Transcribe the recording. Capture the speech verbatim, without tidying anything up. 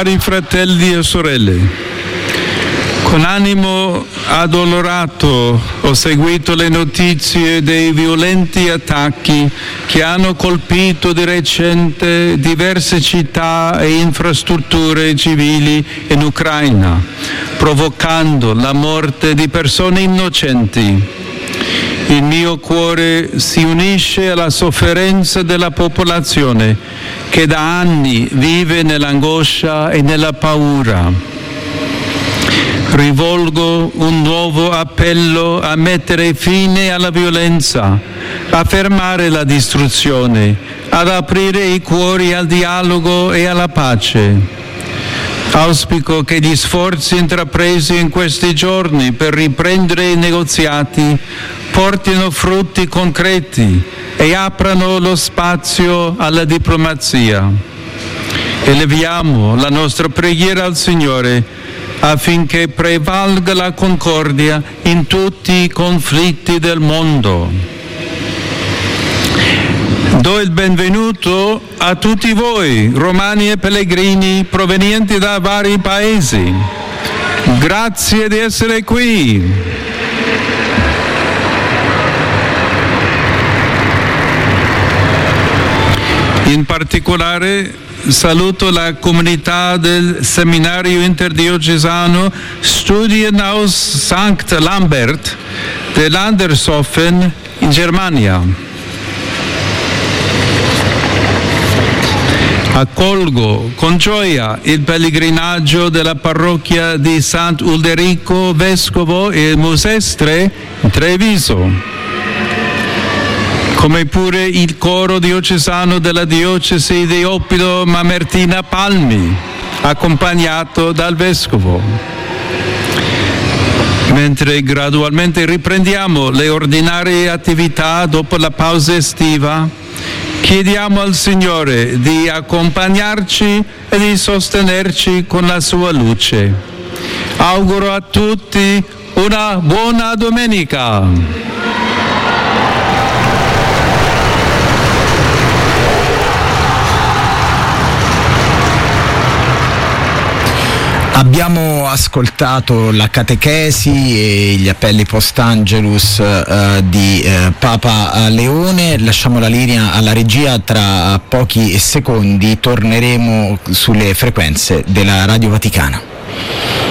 Cari fratelli e sorelle, con animo addolorato ho seguito le notizie dei violenti attacchi che hanno colpito di recente diverse città e infrastrutture civili in Ucraina, provocando la morte di persone innocenti. Il mio cuore si unisce alla sofferenza della popolazione che da anni vive nell'angoscia e nella paura. Rivolgo un nuovo appello a mettere fine alla violenza, a fermare la distruzione, ad aprire i cuori al dialogo e alla pace. Auspico che gli sforzi intrapresi in questi giorni per riprendere i negoziati portino frutti concreti e aprano lo spazio alla diplomazia. Eleviamo la nostra preghiera al Signore affinché prevalga la concordia in tutti i conflitti del mondo. Do il benvenuto a tutti voi, romani e pellegrini provenienti da vari paesi. Grazie di essere qui. In particolare saluto la comunità del seminario interdiocesano Studienhaus Sankt Lambert dell'Andershofen in Germania. Accolgo con gioia il pellegrinaggio della parrocchia di Sant'Ulderico Vescovo e Musestre in Treviso, come pure il coro diocesano della diocesi di Oppido Mamertina Palmi, accompagnato dal Vescovo. Mentre gradualmente riprendiamo le ordinarie attività dopo la pausa estiva, chiediamo al Signore di accompagnarci e di sostenerci con la sua luce. Auguro a tutti una buona domenica. Abbiamo ascoltato la catechesi e gli appelli post-Angelus eh, di eh, Papa Leone. Lasciamo la linea alla regia, tra pochi secondi torneremo sulle frequenze della Radio Vaticana.